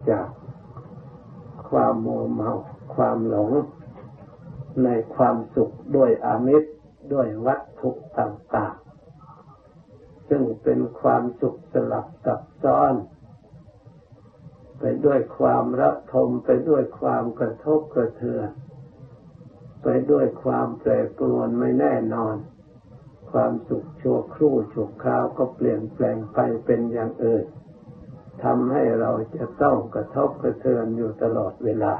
จากความโมเมาความหลงในความสุขด้วยอามิสด้วยวัตถุต่างๆซึ่งเป็นความสุขสลับซับซ้อนไปด้วยความระทมไปด้วยความกระทบกระเทือนไปด้วยความแปรปรวนไม่แน่นอนความสุขชั่วครู่ชั่วคราวก็เปลี่ยนแปลงไปเป็นอย่างอื่นทำให้เราจะต้องกระทบกระเทือนอยู่ตลอดเวลา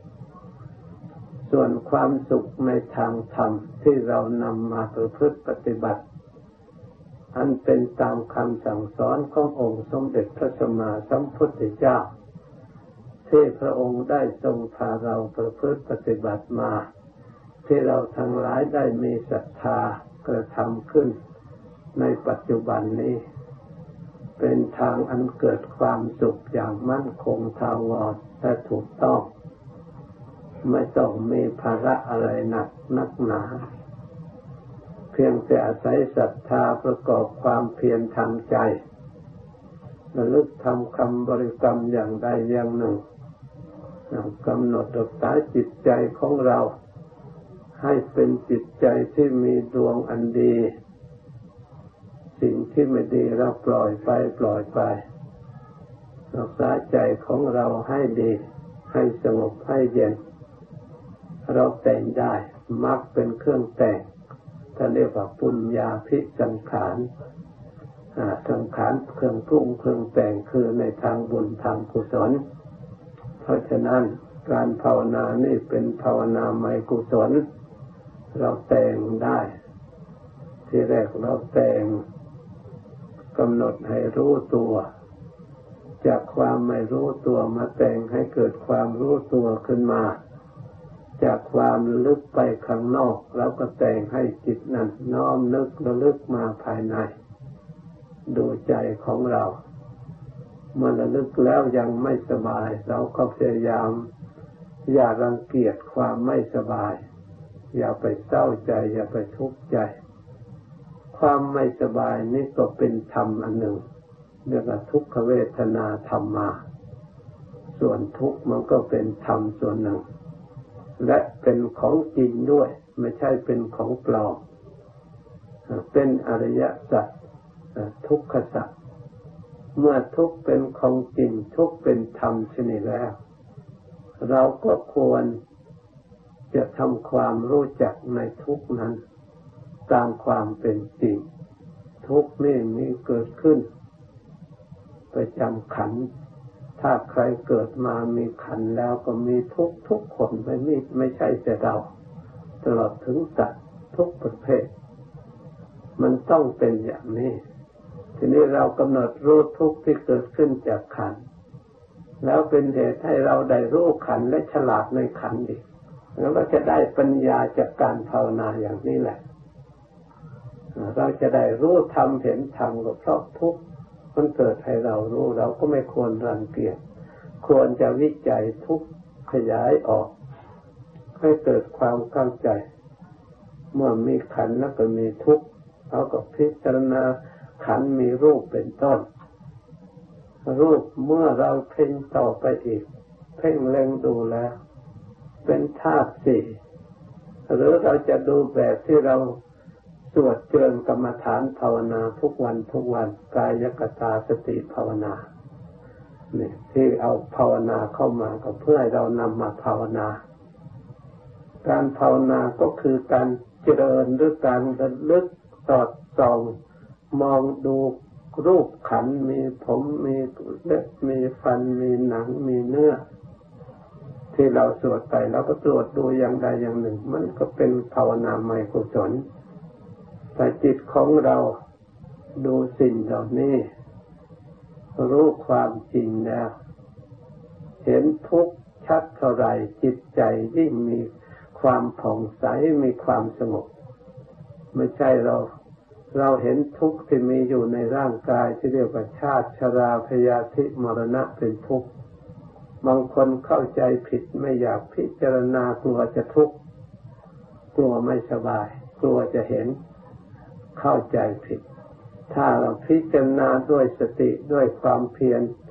ส่วนความสุขในทางธรรมที่เรานำมาประพฤติปฏิบัติอันเป็นตามคำสั่งสอนขององค์สมเด็จพระสัมมาสัมพุทธเจ้าที่พระองค์ได้ทรงพาเราประพฤติปฏิบัติมาที่เราทั้งหลายได้มีศรัทธากระทำขึ้นในปัจจุบันนี้เป็นทางอันเกิดความสุขอย่างมั่นคงถาวรและถูกต้องไม่ต้องมีภาระอะไรนักหนาเพียงแต่อาศัยศรัทธาประกอบความเพียรทางใจระลึกทำคำบริกรรมอย่างใดอย่างหนึ่งกำหนดรักษาจิตใจของเราให้เป็นจิตใจที่มีดวงอันดีสิ่งที่ไม่ดีเราปล่อยไปรักษาใจของเราให้ดีให้สงบให้เย็นเราแต่งได้มรรคเป็นเครื่องแต่งท่านเรียกว่าปุญญาภิสังขารสังขารเครื่องปรุงเครื่องแต่งคือในทางบุญทางกุศลเพราะฉะนั้นการภาวนานี่เป็นภาวนาใหม่กุศลเราแต่งได้ที่แรกเราแต่งกำหนดให้รู้ตัวจากความไม่รู้ตัวมาแต่งให้เกิดความรู้ตัวขึ้นมาจากความลึกไปข้างนอกแล้วก็แต่งให้จิตนั้นน้อมนึกระลึกมาภายในดูใจของเราเมื่อระลึกแล้วยังไม่สบายเราก็พยายามอย่ารังเกียจความไม่สบายอย่าไปเศร้าใจอย่าไปทุกข์ใจความไม่สบายนี่ก็เป็นธรรมอันหนึ่งเรียกว่าทุกขเวทนาธรรมาส่วนทุกข์มันก็เป็นธรรมส่วนหนึ่งและเป็นของจริงด้วยไม่ใช่เป็นของปลอมเป็นอริยสัจทุกขสัจเมื่อทุกข์เป็นของจริงทุกข์เป็นธรรมชนิดแล้วเราก็ควรจะทำความรู้จักในทุกข์นั้นตามความเป็นจริงทุกข์นี่มีเกิดขึ้นประจำขันธ์ถ้าใครเกิดมามีขันธ์แล้วก็มีทุกคนไม่ใช่แต่เราตลอดถึงสัตว์ทุกประเภทมันต้องเป็นอย่างนี้ทีนี้เรากำหนดรู้ทุกข์ที่เกิดขึ้นจากขันธ์แล้วเป็นเหตุให้เราได้รู้ขันธ์และฉลาดในขันธ์อีกแล้วเราจะได้ปัญญาจากการภาวนาอย่างนี้แหละเราจะได้รู้ธรรมเห็นธรรมก็เพราะทุกข์มันเกิดให้เรารู้เราก็ไม่ควรรังเกียจควรจะวิจัยทุกข์ขยายออกให้เกิดความเข้าใจเมื่อมีขันธ์แล้วก็มีทุกข์เราก็พิจารณาขันธ์มีรูปเป็นต้นรูปเมื่อเราเพ่งต่อไปอีกเพ่งเล็งดูแล้วเป็นธาตุสี่หรือเราจะดูแบบที่เราสวดเจริญกรรมฐานภาวนาทุกวันกายกตาสติภาวนาเนี่ยที่เอาภาวนาเข้ามาก็เพื่อให้เรานำมาภาวนาการภาวนาก็คือการเจริญหรือการระลึกสอดส่องมองดูรูปขันธ์มีผมมีเล็บมีฟันมีหนังมีเนื้อที่เราสวดไปเราก็ตรวจดูอย่างใดอย่างหนึ่งมันก็เป็นภาวนาใหม่กุศลแต่จิตของเราดูสิ่งเหล่านี้รู้ความจริงแล้วเห็นทุกข์ชัดเท่าไรจิตใจยิ่งมีความผ่องใสมีความสงบไม่ใช่เราเห็นทุกข์ที่มีอยู่ในร่างกายที่เรียกว่าชาติชราพยาธิมรณะเป็นทุกข์บางคนเข้าใจผิดไม่อยากพิจารณากลัวจะทุกข์กลัวไม่สบายกลัวจะเห็นเข้าใจผิดถ้าเราพิจารณาด้วยสติด้วยความเพียร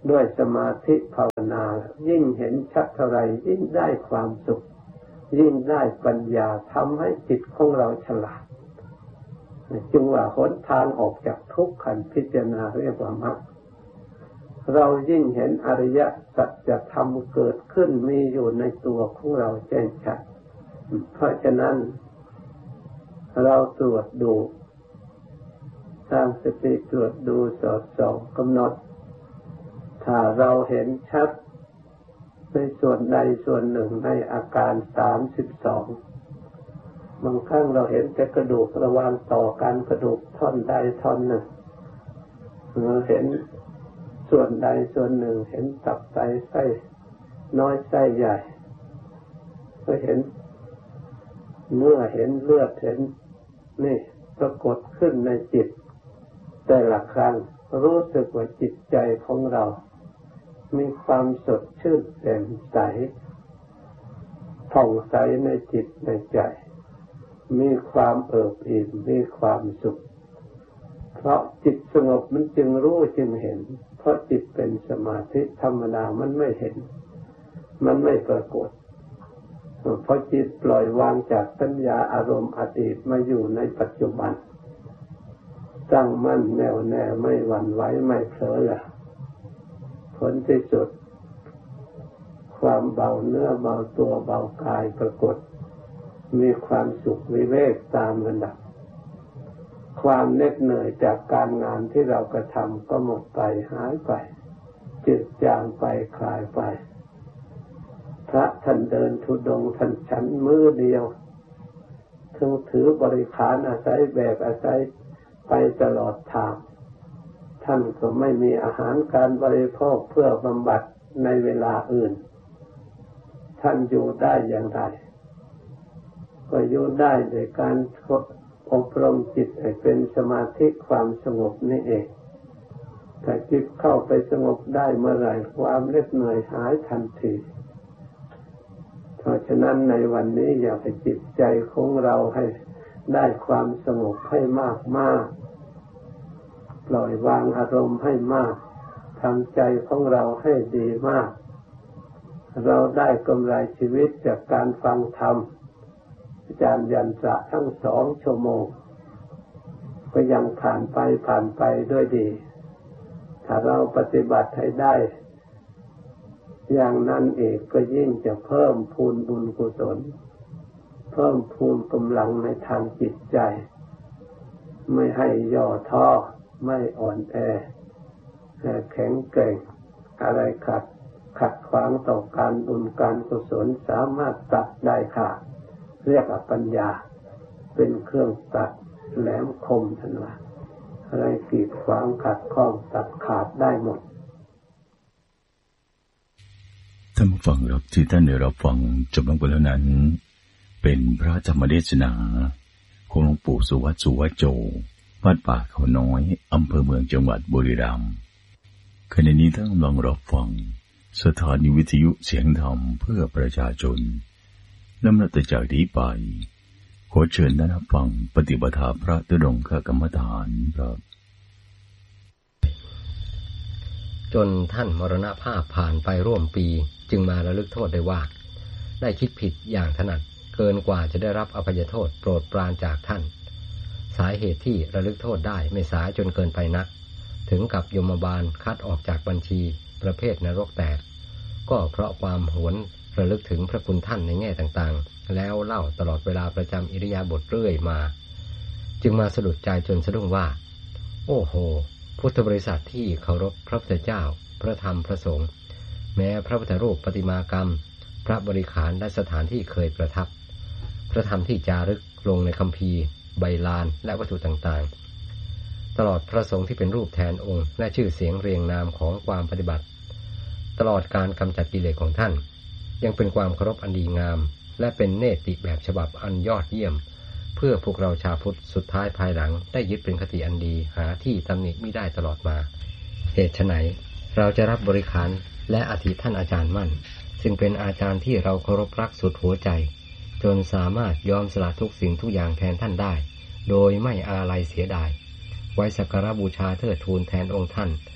ด้วยสมาธิภาวนายิ่งเห็นชัดเท่าไรยิ่งได้ความสุขยิ่งได้ปัญญาทำให้จิตของเราฉลาดจึงว่าหนทางออกจากทุกข์ขันพิจารณาเรียกว่ามรรคเรายิ่งเห็นอริยสัจธรรมเกิดขึ้นมีอยู่ในตัวของเราแจ้งชัดเพราะฉะนั้นเราตรวจดูสร้างสติตรวจดูสอดส่องกำหนดถ้าเราเห็นชัดในส่วนใดส่วนหนึ่งในอาการ32บางครั้งเราเห็นแต่กระดูกระหว่างต่อกันกระดูกท่อนใดท่อนหนึ่งเราเห็นส่วนใดส่วนหนึ่งเห็นตับไตไส้น้อยไส้ใหญ่ก็เห็นเนื้อเห็นเลือดเห็นนี่ปรากฏขึ้นในจิตแต่ละครั้งรู้สึกว่าจิตใจของเรามีความสดชื่นแจ่มใสผ่องใสในจิตในใจมีความเอิบอิ่มมีความสุขเพราะจิตสงบมันจึงรู้จึงเห็นเพราะจิตเป็นสมาธิธรรมดามันไม่เห็นมันไม่ปรากฏเพราะจิตปล่อยวางจากสัญญาอารมณ์อดีตมาอยู่ในปัจจุบันตั้งมั่นแน่วแน่ไม่หวั่นไหวไม่เผลอละผลที่สุดความเบาเนื้อเบาตัวเบากายปรากฏมีความสุขวิเวกตามระดับความเหน็ดเหนื่อยจากการงานที่เรากระทำก็หมดไปหายไปจืดจางไปคลายไปพระท่านเดินธุดงค์ท่านฉันมื้อเดียวทั้งถือบริขารอาศัยแบกอาศัยไปตลอดทางท่านก็ไม่มีอาหารการบริโภคเพื่อบำบัดในเวลาอื่นท่านอยู่ได้อย่างไรก็อยู่ได้โดยการอบรมจิตให้เป็นสมาธิความสงบนี่เองถ้าจิตเข้าไปสงบได้เมื่อไหร่ความเหน็ดเหนื่อยหายทันทีเพราะฉะนั้นในวันนี้อยากให้จิตใจของเราให้ได้ความสงบให้มากๆปล่อยวางอารมณ์ให้มากทำใจของเราให้ดีมากเราได้กำไรชีวิตจากการฟังธรรมอาจารย์ยันตระทั้ง2 ชั่วโมงก็ยังผ่านไปด้วยดีถ้าเราปฏิบัติให้ได้อย่างนั้นเองก็ยิ่งจะเพิ่มพูนบุญกุศลเพิ่มพูนกำลังในทางจิตใจไม่ให้ย่อท้อไม่อ่อนแอแข็งแกร่งอะไรขัดขวางต่อการบุญการกุศลสามารถตัดได้ค่ะเรียกว่าปัญญาเป็นเครื่องตัดแหลมคมทันว่าอะไรกีดขวางขัดข้องตัดขาดได้หมดท่านผู้ฟังครับที่ท่านได้รับฟังจบลงไปแล้วนั้นเป็นพระธรรมเทศนาของหลวงปู่สุวัตสุวัจโจวัดป่าเขาน้อยอำเภอเมืองจังหวัดบุรีรัมย์ขณะนี้ท่านกำลังรับฟังสถานีวิทยุเสียงธรรมเพื่อประชาชนลำดับจากนี้ไปขอเชิญท่านรับฟังปฏิปทาพระธุดงคกรรมฐานครับจนท่านมรณภาพผ่านไปร่วมปีจึงมาระลึกโทษได้ว่าได้คิดผิดอย่างถนัดเกินกว่าจะได้รับอภัยโทษโปรดปรานจากท่านสาเหตุที่ระลึกโทษได้ไม่สายจนเกินไปนักถึงกับยมบาลคัดออกจากบัญชีประเภทนรกแตกก็เพราะความหวนระลึกถึงพระคุณท่านในแง่ต่างๆแล้วเล่าตลอดเวลาประจำอิริยาบถเรื่อยมาจึงมาสะดุดใจจนสะดุ้งว่าโอ้โหพุทธบริษัทที่เคารพพระพุทธเจ้าพระธรรมพระสงฆ์แม้พระพุทธรูปประติมากรรมพระบริขารและสถานที่เคยประทับพระธรรมที่จารึกลงในคัมภีร์ใบลานและวัตถุต่างๆตลอดพระสงฆ์ที่เป็นรูปแทนองค์และชื่อเสียงเรียงนามของความปฏิบัติตลอดการกำจัดกิเลสของท่านยังเป็นความเคารพอันดีงามและเป็นเนติแบบฉบับอันยอดเยี่ยมเพื่อพวกเราชาวพุทธสุดท้ายภายหลังได้ยึดเป็นคติอันดีหาที่ตำหนิมิได้ตลอดมาเหตุไฉนเราจะรับบริขารและอธิท่านอาจารย์มั่นซึ่งเป็นอาจารย์ที่เราเคารพรักสุดหัวใจจนสามารถยอมสละทุกสิ่งทุกอย่างแทนท่านได้โดยไม่อาลัยเสียดายไว้สักการะบูชาเทิดทูนแทนองค์ท่าน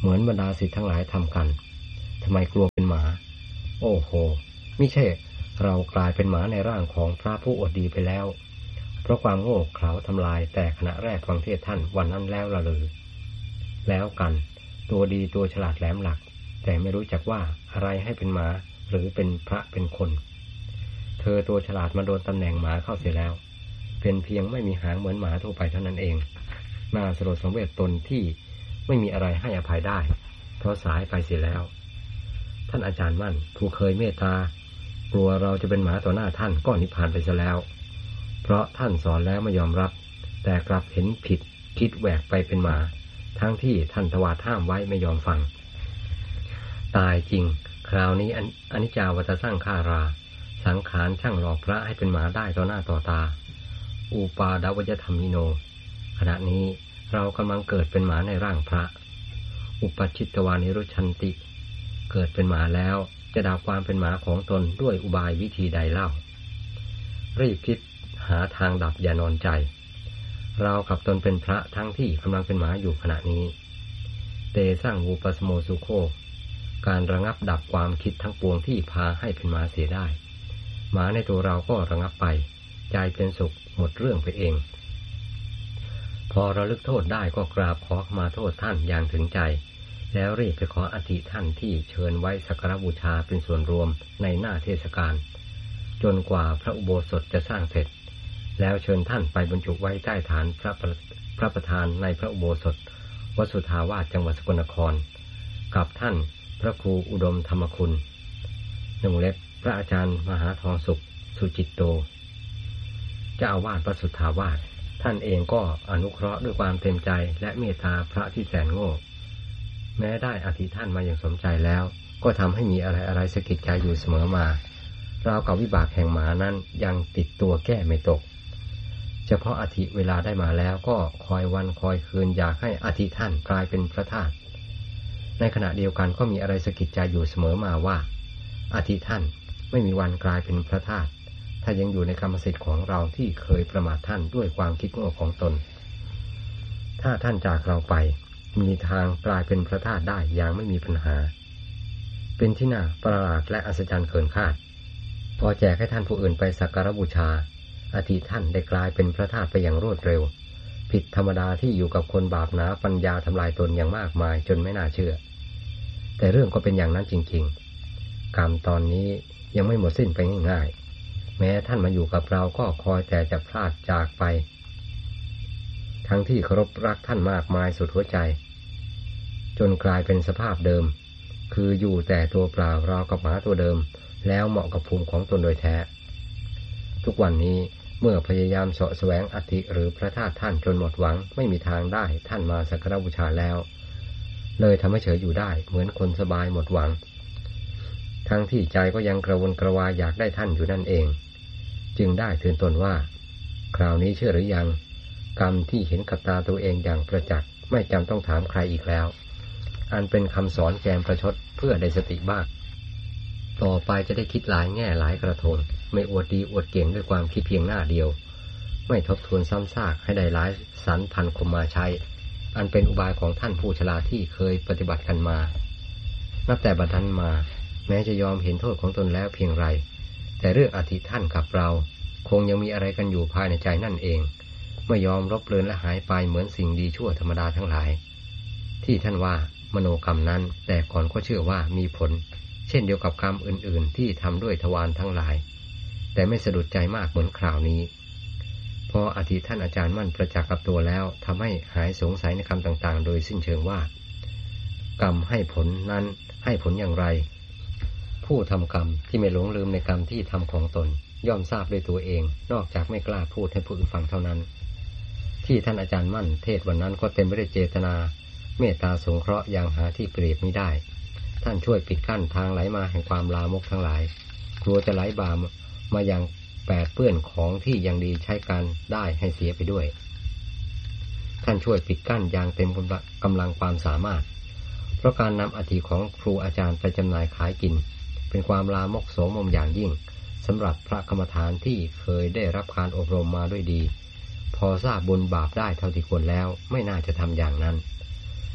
เหมือนบรรดาศิษย์ทั้งหลายทำกันทำไมกลัวเป็นหมาโอ้โหมิใช่เรากลายเป็นหมาในร่างของพระผู้อวดดีไปแล้วเพราะความโง่เขลาทำลายแต่ขณะแรกฟังเทศท่านวันนั้นแล้วละเลยแล้วกันตัวดีตัวฉลาดแหลมหลักแต่ไม่รู้จักว่าอะไรให้เป็นหมาหรือเป็นพระเป็นคนเธอตัวฉลาดมาโดนตำแหน่งหมาเข้าเสียแล้วเป็นเพียงไม่มีหางเหมือนหมาทั่วไปเท่านั้นเองน่าสลดสังเวชตนที่ไม่มีอะไรให้อภัยได้เพราะสายไปเสียแล้วท่านอาจารย์มั่นผู้เคยเมตตากลัวเราจะเป็นหมาต่อหน้าท่านก็นิพพานไปซะแล้วเพราะท่านสอนแล้วไม่ยอมรับแต่กลับเห็นผิดคิดแหวกไปเป็นหมาทั้งที่ท่านตวาดห้ามไว้ไม่ยอมฟังตายจริงคราวนี้อนิจจาวัฏสร้างฆาราสังขารช่างหลอกพระให้เป็นหมาได้ต่อหน้าต่อตาอุปาดวยธรรมิโนขณะนี้เรากำลังเกิดเป็นหมาในร่างพระอุปชิตวานิรุชันติเกิดเป็นหมาแล้วจะดับความเป็นหมาของตนด้วยอุบายวิธีใดเล่ารีบคิดหาทางดับอย่านอนใจเรากับตนเป็นพระทั้งที่กำลังเป็นหมาอยู่ขณะนี้เตสร้างวูปสโมสุโคการระงับดับความคิดทั้งปวงที่พาให้เป็นหมาเสียได้หมาในตัวเราก็ระงับไปใจเป็นสุขหมดเรื่องไปเองพอระลึกโทษได้ก็กราบขอขมาโทษท่านอย่างถึงใจแล้วรีบไปขออธิท่านที่เชิญไว้สักการบูชาเป็นส่วนรวมในหน้าเทศกาลจนกว่าพระอุโบสถจะสร้างเสร็จแล้วเชิญท่านไปบรรจุไว้ใต้ฐานพระประธานในพระอุโบสถวัดสุทธาวาสจังหวัดสกลนครกับท่านพระครูอุดมธรรมคุณวงเล็บพระอาจารย์มหาทองสุขสุจิตโตเจ้าอาวาสวัดสุทธาวาสท่านเองก็อนุเคราะห์ด้วยความเต็มใจและเมตตาพระที่แสนโง่แม้ได้อธิท่านมาอย่างสมใจแล้วก็ทำให้มีอะไรสะกิดใจอยู่เสมอมาราวกับวิบากแห่งหมานั้นยังติดตัวแก้ไม่ตกเฉพาะอธิเวลาได้มาแล้วก็คอยวันคอยคืนอยากให้อธิท่านกลายเป็นพระธาตุในขณะเดียวกันก็มีอะไรสะกิดใจอยู่เสมอมาว่าอธิท่านไม่มีวันกลายเป็นพระธาตุถ้ายังอยู่ในกรรมสิทธิ์ของเราที่เคยประมาทท่านด้วยความคิดโง่ของตนถ้าท่านจากเราไปมีทางกลายเป็นพระธาตุได้อย่างไม่มีปัญหาเป็นที่น่าประหลาดและอัศจรรย์เกินคาดพอแจกให้ท่านผู้อื่นไปสักการบูชาอธิท่านได้กลายเป็นพระธาตุไปอย่างรวดเร็วผิดธรรมดาที่อยู่กับคนบาปหนาปัญญาทำลายตนอย่างมากมายจนไม่น่าเชื่อแต่เรื่องก็เป็นอย่างนั้นจริงๆกรรมตอนนี้ยังไม่หมดสิ้นไปง่ายๆแม้ท่านมาอยู่กับเราก็คอยแต่จะพลาดจากไปทั้งที่เคารพรักท่านมากมายสุดหัวใจจนกลายเป็นสภาพเดิมคืออยู่แต่ตัวเปล่าราวกับหมาตัวเดิมแล้วเหมาะกับภูมิของตนโดยแท้ทุกวันนี้เมื่อพยายามเสาะแสวงอธิหรือพระธาตุท่านจนหมดหวังไม่มีทางได้ท่านมาสักการบูชาแล้วเลยทำให้เฉยอยู่ได้เหมือนคนสบายหมดหวังทั้งที่ใจก็ยังกระวนกระวายอยากได้ท่านอยู่นั่นเองจึงได้เตือนตนว่าคราวนี้เชื่อหรือยังกรรมที่เห็นกับตาตัวเองอย่างประจักษ์ไม่จำต้องถามใครอีกแล้วอันเป็นคำสอนแกมประชดเพื่อได้สติบ้างต่อไปจะได้คิดหลายแง่หลายกระทงไม่อวดดีอวดเก่งด้วยความคิดเพียงหน้าเดียวไม่ทบทวนซ้ำซากให้ได้หลายสรรพันคมมาใช้อันเป็นอุบายของท่านผู้ฉลาดที่เคยปฏิบัติกันมานับแต่บัดนั้นมาแม้จะยอมเห็นโทษของตนแล้วเพียงไรแต่เรื่องอธิท่านกับเราคงยังมีอะไรกันอยู่ภายในใจนั่นเองไม่ยอมลบเลือนและหายไปเหมือนสิ่งดีชั่วธรรมดาทั้งหลายที่ท่านว่ามโนกรรมนั้นแต่ก่อนก็เชื่อว่ามีผลเช่นเดียวกับกรรมอื่นๆที่ทำด้วยทวารทั้งหลายแต่ไม่สะดุดใจมากเหมือนคราวนี้พออธิท่านอาจารย์มั่นประจักษ์กับตัวแล้วทำให้หายสงสัยในคำต่างๆโดยสิ้นเชิงว่ากรรมให้ผลนั้นให้ผลอย่างไรผู้ทำกรรมที่ไม่หลงลืมในกรรมที่ทำของตนย่อมทราบด้วยตัวเองนอกจากไม่กล้าพูดให้ผู้อื่นฟังเท่านั้นที่ท่านอาจารย์มั่นเทศวันนั้นก็เต็มไปด้วยเจตนาเมตตาสงเคราะห์อย่างหาที่เปรียบมิได้ท่านช่วยปิดกั้นทางไหลมาแห่งความลามกทั้งหลายกลัวจะไหลบ่ามาอย่างแปดเปื้อนของที่ยังดีใช้การได้ให้เสียไปด้วยท่านช่วยปิดกั้นอย่างเต็มกำลังความสามารถเพราะการนำอธิของครูอาจารย์ไปจำหน่ายขายกินเป็นความลามกโสมมอย่างยิ่งสำหรับพระกรรมฐานที่เคยได้รับการอบรมมาด้วยดีพอทราบบุญบาปได้เท่าที่ควรแล้วไม่น่าจะทำอย่างนั้น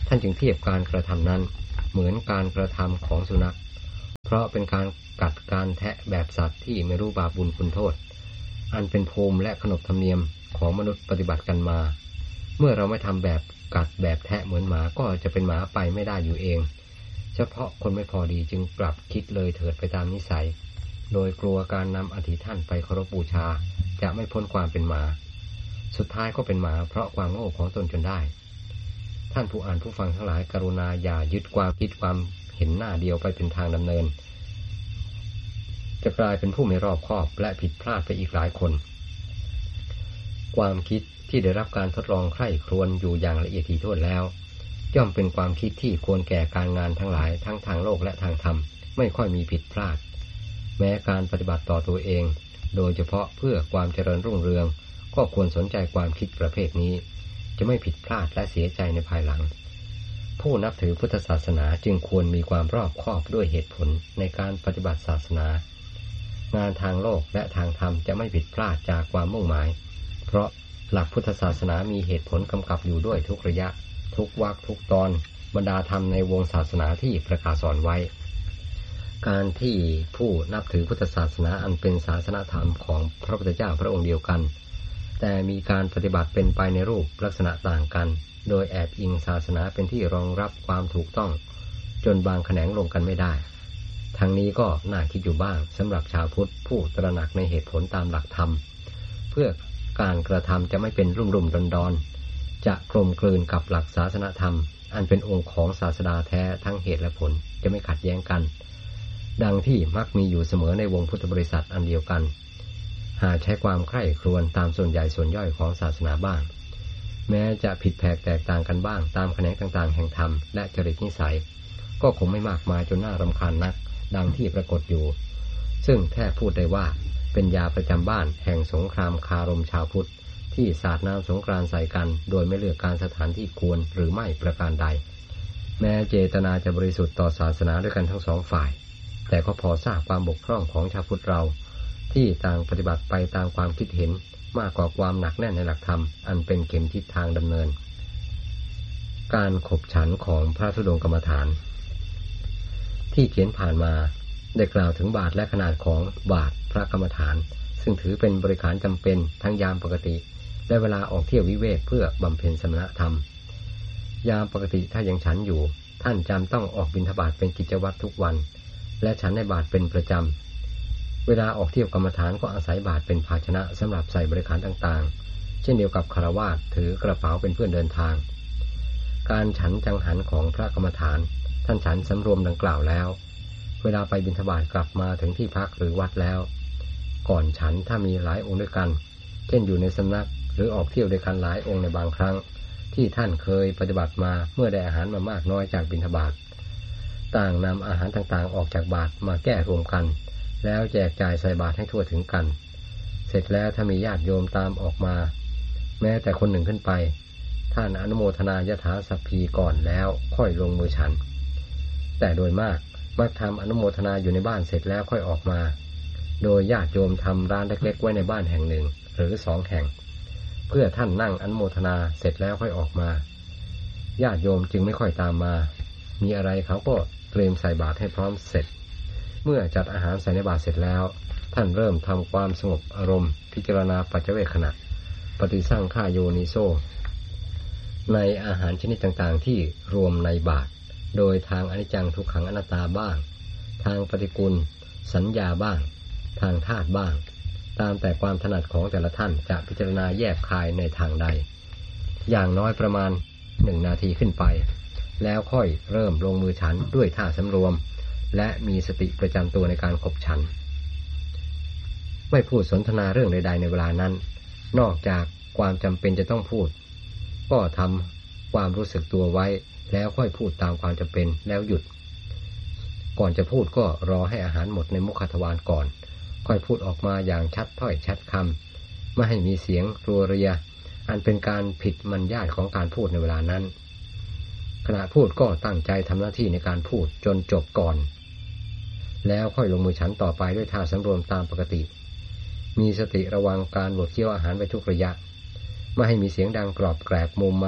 ท่านจึงเทียบการกระทำนั้นเหมือนการกระทำของสุนัขเพราะเป็นการกัดการแทะแบบสัตว์ที่ไม่รู้บาปบุญคุณโทษอันเป็นภูมิและขนบธรรมเนียมของมนุษย์ปฏิบัติกันมาเมื่อเราไม่ทำแบบกัดแบบแทะเหมือนหมาก็จะเป็นหมาไปไม่ได้อยู่เองเฉพาะคนไม่พอดีจึงปรับคิดเลยเถิดไปตามนิสัยโดยกลัวการนำอธิท่านไปเคารพบูชาจะไม่พ้นความเป็นหมาสุดท้ายก็เป็นหมาเพราะความโง่ของตนจนได้ท่านผู้อ่านผู้ฟังทั้งหลายกรุณาอย่ายึดความคิดความเห็นหน้าเดียวไปเป็นทางดำเนินจะกลายเป็นผู้ไม่รอบคอบและผิดพลาดไปอีกหลายคนความคิดที่ได้รับการทดลองใคร่ครวญอยู่อย่างละเอียดถี่ถ้วนแล้วย่อมเป็นความคิดที่ควรแก่การงานทั้งหลายทั้งทางโลกและทางธรรมไม่ค่อยมีผิดพลาดแม้การปฏิบัติต่อตัวเองโดยเฉพาะเพื่อความเจริญรุ่งเรืองก็ควรสนใจความคิดประเภทนี้จะไม่ผิดพลาดและเสียใจในภายหลังผู้นับถือพุทธศาสนาจึงควรมีความรอบคอบด้วยเหตุผลในการปฏิบัติศาสนางานทางโลกและทางธรรมจะไม่ผิดพลาดจากความมุ่งหมายเพราะหลักพุทธศาสนามีเหตุผลกำกับอยู่ด้วยทุกระยะทุกวรรคทุกตอนบรรดาธรรมในวงศาสนาที่ประกาศสอนไว้การที่ผู้นับถือพุทธศาสนาอันเป็นศาสนธรรมของพระพุทธเจ้าพระองค์เดียวกันแต่มีการปฏิบัติเป็นไปในรูปลักษณะต่างกันโดยแอบอิงศาสนาเป็นที่รองรับความถูกต้องจนบางแขนงลงกันไม่ได้ทั้งนี้ก็น่าคิดอยู่บ้างสำหรับชาวพุทธผู้ตระหนักในเหตุผลตามหลักธรรมเพื่อการกระทำจะไม่เป็นรุ่มๆดอนๆจะกลมกลืนกับหลักศาสนธรรมอันเป็นองค์ของศาสดาแท้ทั้งเหตุและผลจะไม่ขัดแย้งกันดังที่มักมีอยู่เสมอในวงพุทธบริษัทอันเดียวกันหากใช้ความใคร่ครวญตามส่วนใหญ่ส่วนย่อยของศาสนาบ้างแม้จะผิดแผกแตกต่างกันบ้างตามแขนงต่างๆแห่งธรรมและจริตนิสัยก็คงไม่มากมายจนน่ารำคาญนักดังที่ปรากฏอยู่ซึ่งแทบพูดได้ว่าเป็นยาประจำบ้านแห่งสงครามคารมชาวพุทธที่สาดน้ำสงกรานต์ใส่กันโดยไม่เลือกการสถานที่ควรหรือไม่ประการใดแม้เจตนาจะบริสุทธิ์ต่อศาสนาด้วยกันทั้งสองฝ่ายแต่ก็พอทราบความบกพร่องของชาวพุทธเราที่ต่างปฏิบัติไปตามความคิดเห็นมากกว่าความหนักแน่นในหลักธรรมอันเป็นเข็มทิศทางดำเนินการขบฉันของพระธุดงค์กรรมฐานที่เขียนผ่านมาได้กล่าวถึงบาตรและขนาดของบาตรพระกรรมฐานซึ่งถือเป็นบริขารจำเป็นทั้งยามปกติและเวลาออกเที่ยววิเวกเพื่อบำเพ็ญสมณธรรมยามปกติถ้ายังฉันอยู่ท่านจำต้องออกบิณฑบาตเป็นกิจวัตรทุกวันและฉันในบาตรเป็นประจำเวลาออกเที่ยวกรรมฐานก็อาศัยบาตรเป็นภาชนะสำหรับใส่บริขารต่างๆเช่นเดียวกับฆราวาสถือกระเป๋าเป็นเพื่อนเดินทางการฉันจังหันของพระกรรมฐานท่านฉันสำรวมดังกล่าวแล้วเวลาไปบิณฑบาตกลับมาถึงที่พักหรือวัดแล้วก่อนฉันถ้ามีหลายองค์ด้วยกันเช่นอยู่ในสำนักหรือออกเที่ยวด้วยกันหลายองค์ในบางครั้งที่ท่านเคยปฏิบัติมาเมื่อได้อาหารมามากน้อยจากบิณฑบาตต่างนำอาหารต่างๆออกจากบาตรมาแก้รวมกันแล้วแจกจ่ายใส่บาตรให้ทั่วถึงกันเสร็จแล้วถ้ามีญาติโยมตามออกมาแม้แต่คนหนึ่งขึ้นไปท่านอนุโมทนายถาสัพพีก่อนแล้วค่อยลงมือฉันแต่โดยมากมักทำอนุโมทนาอยู่ในบ้านเสร็จแล้วค่อยออกมาโดยญาติโยมทำร้านเล็กๆไว้ในบ้านแห่งหนึ่งหรือ2 แห่งเพื่อท่านนั่งอนุโมทนาเสร็จแล้วค่อยออกมาญาติโยมจึงไม่ค่อยตามมามีอะไรเขาก็เตรียมใส่บาตรให้พร้อมเสร็จเมื่อจัดอาหารใส่ในบาตรเสร็จแล้วท่านเริ่มทำความสงบอารมณ์พิจารณาปัจจเวคขณะปฏิสังขายโยนิโสในอาหารชนิดต่างๆที่รวมในบาตรโดยทางอนิจจังทุกขังอนัตตาบ้างทางปฏิกูลสัญญาบ้างทางธาตุบ้างตามแต่ความถนัดของแต่ละท่านจะพิจารณาแยกคายในทางใดอย่างน้อยประมาณ1 นาทีขึ้นไปแล้วค่อยเริ่มลงมือฉันด้วยท่าสำรวมและมีสติประจำตัวในการขบฉันไม่พูดสนทนาเรื่องใดๆในเวลานั้นนอกจากความจำเป็นจะต้องพูดก็ทำความรู้สึกตัวไว้แล้วค่อยพูดตามความจำเป็นแล้วหยุดก่อนจะพูดก็รอให้อาหารหมดในมุขทวารก่อนค่อยพูดออกมาอย่างชัดถ้อยชัดคำไม่ให้มีเสียงรัวเรียอันเป็นการผิดมารยาทของการพูดในเวลานั้นขณะพูดก็ตั้งใจทำหน้าที่ในการพูดจนจบก่อนแล้วค่อยลงมือฉันต่อไปด้วยท่าสำรวมตามปกติมีสติระวังการบดเคี้ยวอาหารไปทุกระยะไม่ให้มีเสียงดังกรอบแกรบมุมมาม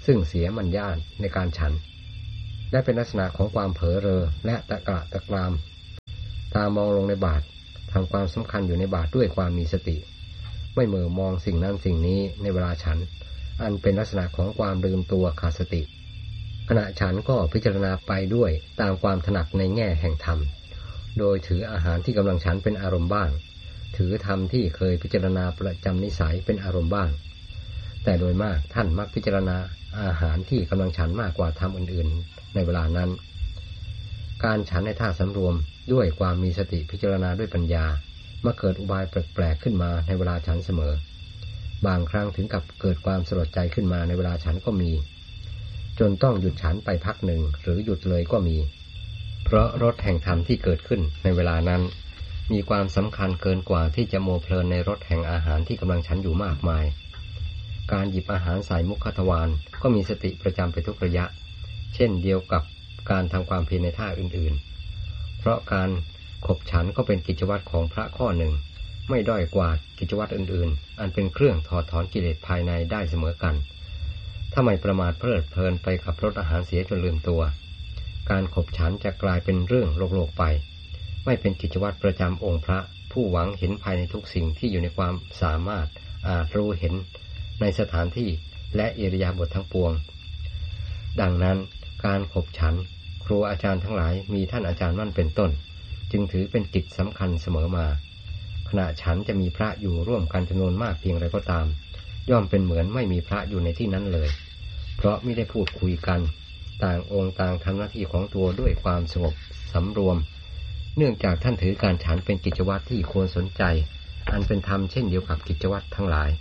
ซึ่งเสียมัญญาตในการฉันและเป็นลักษณะของความเผลอเรอและตะกระตะกรามตามองลงในบาตรทำความสำคัญอยู่ในบาตรด้วยความมีสติไม่เหม่อมองสิ่งนั้นสิ่งนี้ในเวลาฉันอันเป็นลักษณะของความลืมตัวขาดสติขณะฉันก็พิจารณาไปด้วยตามความถนัดในแง่แห่งธรรมโดยถืออาหารที่กำลังฉันเป็นอารมณ์บ้างถือธรรมที่เคยพิจารณาประจำนิสัยเป็นอารมณ์บ้างแต่โดยมากท่านมักพิจารณาอาหารที่กำลังฉันมากกว่าธรรมอื่นๆในเวลานั้นการฉันในท่าสำรวมด้วยความมีสติพิจารณาด้วยปัญญามาเกิดอุบายแปลกๆขึ้นมาในเวลาฉันเสมอบางครั้งถึงกับเกิดความสลดใจขึ้นมาในเวลาฉันก็มีจนต้องหยุดฉันไปพักหนึ่งหรือหยุดเลยก็มีเพราะรสแห่งธรรมที่เกิดขึ้นในเวลานั้นมีความสำคัญเกินกว่าที่จะโมเพลินในรสแห่งอาหารที่กำลังฉันอยู่มากมายการหยิบอาหารใส่มุขทวารก็มีสติประจำไปทุกระยะเช่นเดียวกับการทำความเพียรในท่าอื่นๆเพราะการขบฉันก็เป็นกิจวัตรของพระข้อหนึ่งไม่ด้อยกว่ากิจวัตรอื่นๆอันเป็นเครื่องถอดถอนกิเลสภายในได้เสมอกันถ้าไม่ประมาทเพลิดเพลินไปกับรสอาหารเสียจนลืมตัวการขบฉันจะกลายเป็นเรื่องโลกไปไม่เป็นกิจวัตรประจำองค์พระผู้หวังเห็นภายในทุกสิ่งที่อยู่ในความสามารถอาจรู้เห็นในสถานที่และอิริยาบถทั้งปวงดังนั้นการขบฉันครูอาจารย์ทั้งหลายมีท่านอาจารย์มั่นเป็นต้นจึงถือเป็นกิจสำคัญเสมอมาขณะฉันจะมีพระอยู่ร่วมกันจำนวนมากเพียงไรก็ตามย่อมเป็นเหมือนไม่มีพระอยู่ในที่นั้นเลยเพราะไม่ได้พูดคุยกันต่างองค์ต่างทำหน้าที่ของตัวด้วยความสงบสำรวมเนื่องจากท่านถือการฉันเป็นกิจวัตรที่ควรสนใจอันเป็นธรรมเช่นเดียวกับกิจวัตรทั้งหลาย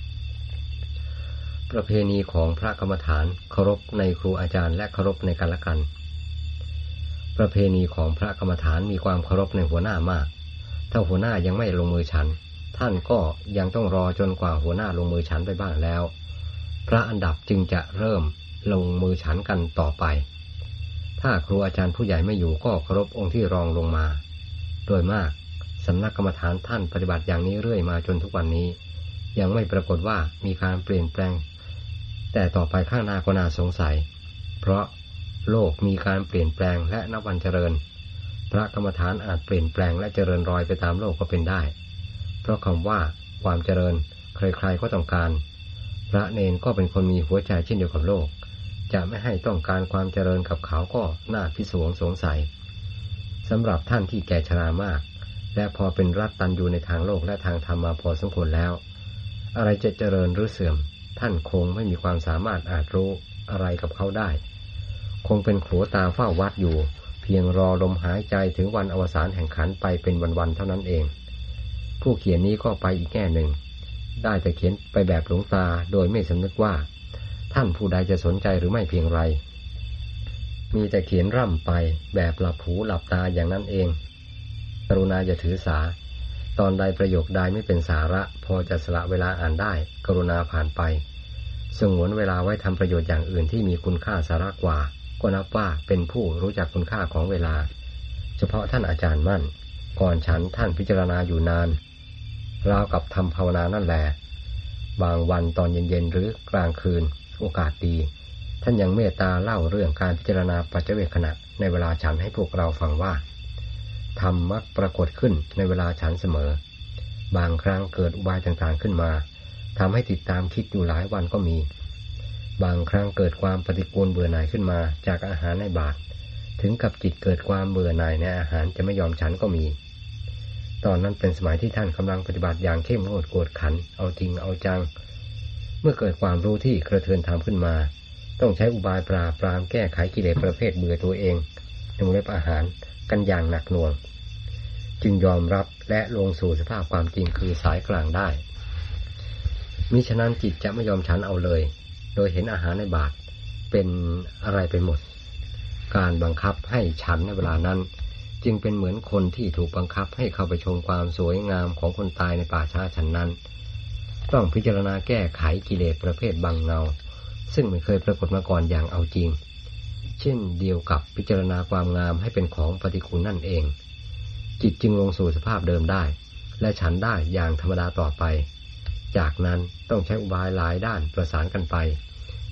ประเพณีของพระกรรมฐานเคารพในครูอาจารย์และเคารพในกันและกันประเพณีของพระกรรมฐานมีความเคารพในหัวหน้ามากถ้าหัวหน้ายังไม่ลงมือฉันท่านก็ยังต้องรอจนกว่าหัวหน้าลงมือฉันไปบ้างแล้วพระอันดับจึงจะเริ่มลงมือฉันกันต่อไปถ้าครูอาจารย์ผู้ใหญ่ไม่อยู่ก็เคารพองค์ที่รองลงมาโดยมากสำนักกรรมฐานท่านปฏิบัติอย่างนี้เรื่อยมาจนทุกวันนี้ยังไม่ปรากฏว่ามีการเปลี่ยนแปลงแต่ต่อไปข้างหน้าก็น่าสงสัยเพราะโลกมีการเปลี่ยนแปลงและนับวันเจริญพระกรรมฐานอาจเปลี่ยนแปลงและเจริญรอยไปตามโลกก็เป็นได้เพราะคำว่าความเจริญใครๆก็ต้องการพระเณรก็เป็นคนมีหัวใจเช่นเดียวกับโลกจะไม่ให้ต้องการความเจริญกับเขาก็น่าพิศวงสงสัยสำหรับท่านที่แก่ชรามากและพอเป็นรัตตัญญูในทางโลกและทางธรรมมาพอสมควรแล้วอะไรจะเจริญหรือเสื่อมท่านคงไม่มีความสามารถอาจรู้อะไรกับเขาได้คงเป็นขัวตาเฝ้าวัดอยู่เพียงรอลมหายใจถึงวันอวสานแห่งขันไปเป็นวันๆเท่านั้นเองผู้เขียนนี้ก็ไปอีกแง่หนึ่งได้แต่เขียนไปแบบหลวงตาโดยไม่สำนึกว่าท่านผู้ใดจะสนใจหรือไม่เพียงไรมีแต่เขียนร่ำไปแบบหลับหูหลับตาอย่างนั้นเองกรุณาอย่าถือสาตอนใดประโยคใดไม่เป็นสาระพอจะสละเวลาอ่านได้กรุณาผ่านไปสงวนเวลาไว้ทำประโยชน์อย่างอื่นที่มีคุณค่าสาระกว่าก็นับว่าเป็นผู้รู้จักคุณค่าของเวลาเฉพาะท่านอาจารย์มั่นก่อนฉันท่านพิจารณาอยู่นานราวกับทำภาวนานั่นแหละบางวันตอนเย็นๆหรือกลางคืนโอกาสดีท่านยังเมตตาเล่าเรื่องการพิจารณาปัจเจเวคขณะในเวลาฉันให้พวกเราฟังว่าธรรมมักปรากฏขึ้นในเวลาฉันเสมอบางครั้งเกิดอุบายต่างๆขึ้นมาทำให้ติดตามคิดอยู่หลายวันก็มีบางครั้งเกิดความปฏิกูลเบื่อหน่ายขึ้นมาจากอาหารในบาตรถึงกับจิตเกิดความเบื่อหน่ายในอาหารจะไม่ยอมฉันก็มีตอนนั้นเป็นสมัยที่ท่านกำลังปฏิบัติอย่างเข้มงวดกวดขันเอาจริงเอาจังเมื่อเกิดความรู้ที่กระเทือนธรรมขึ้นมาต้องใช้อุบายปราบแก้ไขกิเลสประเภทเบื่อตัวเองในเรื่องอาหารกันอย่างหนักหน่วงจึงยอมรับและลงสู่สภาพความจริงคือสายกลางได้มิฉะนั้นจิตจะไม่ยอมฉันเอาเลยโดยเห็นอาหารในบาตรเป็นอะไรไปหมดการบังคับให้ฉันในเวลานั้นจึงเป็นเหมือนคนที่ถูกบังคับให้เข้าไปชมความสวยงามของคนตายในป่าช้าฉันนั้นต้องพิจารณาแก้ไขกิเลสประเภทบังเงาซึ่งไม่เคยปรากฏมาก่อนอย่างเอาจริงเช่นเดียวกับพิจารณาความงามให้เป็นของปฏิกูลนั่นเองจิตจึงลงสู่สภาพเดิมได้และฉันได้อย่างธรรมดาต่อไปจากนั้นต้องใช้อุบายหลายด้านประสานกันไป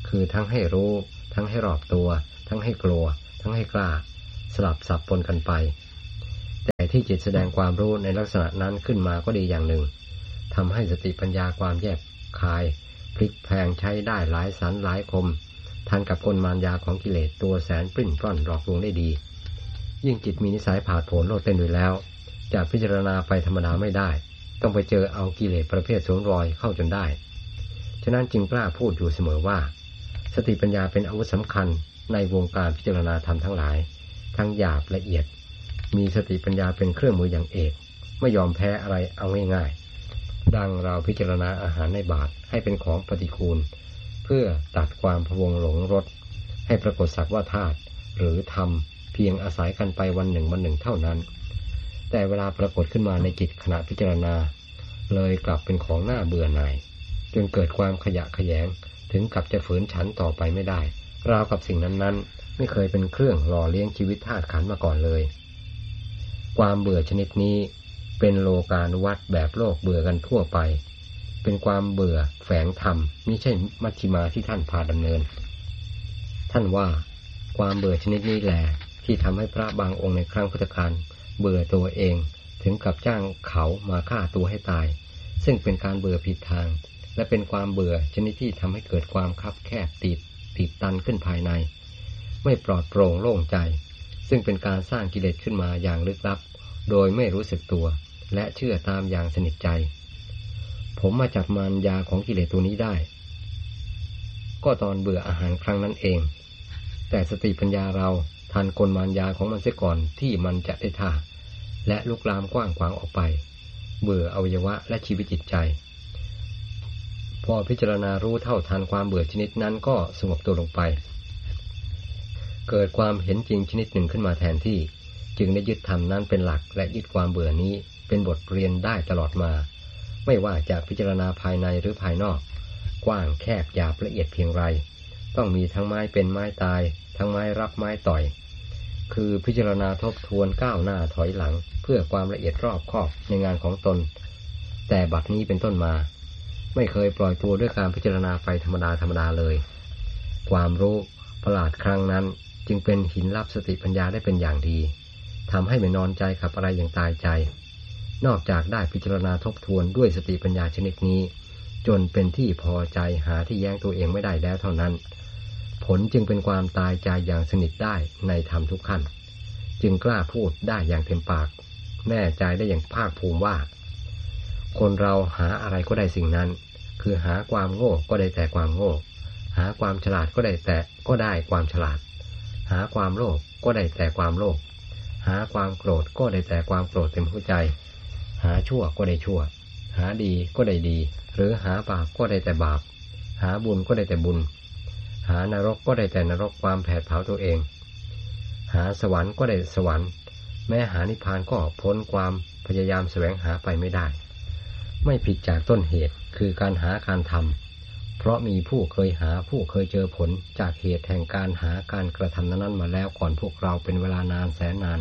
คือทั้งให้รู้ทั้งให้รอบตัวทั้งให้กลัวทั้งให้กล้าสลับสับปนกันไปแต่ที่จิตแสดงความรู้ในลักษณะนั้นขึ้นมาก็ดีอย่างหนึ่งทำให้สติปัญญาความแยบคายพลิกแพลงใช้ได้หลายสันหลายคมทันกับกลมารยาของกิเลสตัวแสนปริ้นปล้อนหลอกลวงได้ดียิ่งจิตมีนิสัยผาดโผนโลดเต้นอยู่แล้วจะพิจารณาไปธรรมดาไม่ได้ต้องไปเจอเอากิเลสประเภทสวมรอยเข้าจนได้ฉะนั้นจึงกล้าพูดอยู่เสมอว่าสติปัญญาเป็นอาวุธสำคัญในวงการพิจารณาธรรมทั้งหลายทั้งหยาบละเอียดมีสติปัญญาเป็นเครื่องมืออย่างเอกไม่ยอมแพ้อะไรเอาง่ายๆดังเราพิจารณาอาหารในบาตรให้เป็นของปฏิกูลเพื่อตัดความพะวงหลงรสให้ปรากฏสักว่าธาตุหรือธรรมเพียงอาศัยกันไปวันหนึ่งเท่านั้นแต่เวลาปรากฏขึ้นมาในจิตขณะพิจารณาเลยกลับเป็นของน่าเบื่อหน่ายจนเกิดความขยะแขยงถึงกับจะฝืนฉันต่อไปไม่ได้ราวกับสิ่งนั้นๆไม่เคยเป็นเครื่องหล่อเลี้ยงชีวิตธาตุขันธ์มาก่อนเลยความเบื่อชนิดนี้เป็นโลกานุวัตแบบโลกเบื่อกันทั่วไปเป็นความเบื่อแฝงธรรมมิใช่มัชฌิมาที่ท่านพาดำเนินท่านว่าความเบื่อชนิดนี้แหละที่ทำให้พระบางองค์ในครั้งพุทธกาลเบื่อตัวเองถึงกับจ้างเขามาฆ่าตัวให้ตายซึ่งเป็นการเบื่อผิดทางและเป็นความเบื่อชนิดที่ทำให้เกิดความคับแคบติดตันขึ้นภายในไม่ปลอดโปร่งโล่งใจซึ่งเป็นการสร้างกิเลสขึ้นมาอย่างลึกลับโดยไม่รู้สึกตัวและเชื่อตามอย่างสนิทใจผมมาจับมารยาของกิเลสตัวนี้ได้ก็ตอนเบื่ออาหารครั้งนั้นเองแต่สติปัญญาเราทันกลมารยาของมันเสียก่อนที่มันจะได้ท่าและลุกลามกว้างขวางออกไปเบื่ออวัยวะและชีวิตจิตใจพอพิจารณารู้เท่าทันความเบื่อชนิดนั้นก็สงบตัวลงไปเกิดความเห็นจริงชนิดหนึ่งขึ้นมาแทนที่จึงได้ยึดธรรมนั้นเป็นหลักและยึดความเบื่อนี้เป็นบทเรียนได้ตลอดมาไม่ว่าจะพิจารณาภายในหรือภายนอกกว้างแคบหยาบละเอียดเพียงไรต้องมีทั้งไม้เป็นไม้ตายทั้งไม้รับไม้ต่อยคือพิจารณาทบทวนก้าวหน้าถอยหลังเพื่อความละเอียดรอบคอบในงานของตนแต่บัดนี้เป็นต้นมาไม่เคยปล่อยตัวด้วยการพิจารณาไปธรรมดาเลยความรู้ประหลาดครั้งนั้นจึงเป็นหินรับสติปัญญาได้เป็นอย่างดีทำให้ไม่นอนใจกับอะไรอย่างตายใจนอกจากได้พิจารณาทบทวนด้วยสติปัญญาชนิดนี้จนเป็นที่พอใจหาที่แย้งตัวเองไม่ได้แล้วเท่านั้นผลจึงเป็นความตายใจอย่างสนิทได้ในธรรมทุกขั้นจึงกล้าพูดได้อย่างเต็มปากแน่ใจได้อย่างภาคภูมิว่าคนเราหาอะไรก็ได้สิ่งนั้นคือหาความโง่ก็ได้แต่ความโง่หาความฉลาดก็ได้ความฉลาดหาความโลภก็ได้แต่ความโลภหาความโกรธก็ได้แต่ความโกรธเต็มหัวใจหาชั่วก็ได้ชั่วหาดีก็ได้ดีหรือหาบาปก็ได้แต่บาปหาบุญก็ได้แต่บุญหานรกก็ได้แต่นรกความแผดเผาตัวเองหาสวรรค์ก็ได้สวรรค์แม้หานิพพานก็พ้นความพยายามแสวงหาไปไม่ได้ไม่ผิดจากต้นเหตุคือการหาการทำเพราะมีผู้เคยหาผู้เคยเจอผลจากเหตุแห่งการหาการกระทำนั้นมาแล้วก่อนพวกเราเป็นเวลานานแสนนาน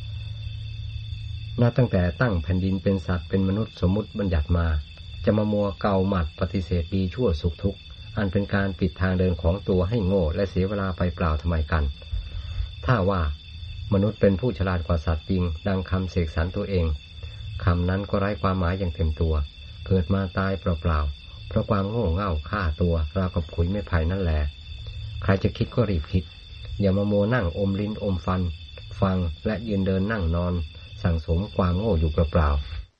นับตั้งแต่ตั้งแผ่นดินเป็นสัตว์เป็นมนุษย์สมมุติบัญญัติมาจะมามัวเกาหมัดปฏิเสธดีชั่วสุขทุกข์อันเป็นการปิดทางเดินของตัวให้โง่และเสียเวลาไปเปล่าทำไมกันถ้าว่ามนุษย์เป็นผู้ฉลาดกว่าสัตว์จริงดังคำเสกสรรตัวเองคำนั้นก็ไร้ความหมายอย่างเต็มตัวเกิดมาตายเปล่าๆเพราะความโง่เง่าฆ่าตัวราวกับขุยไม้ไผ่นั่นแหละใครจะคิดก็รีบคิดอย่ามาโมนั่งอมลิ้นอมฟันฟังและยืนเดินนั่งนอนสั่งสมความโง่อยู่เปล่า